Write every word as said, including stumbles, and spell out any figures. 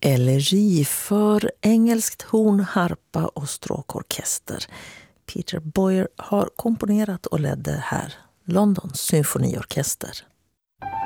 Elegi för engelskt horn, harpa och stråkorkester. Peter Boyer har komponerat och ledde här Londons symfoniorkester.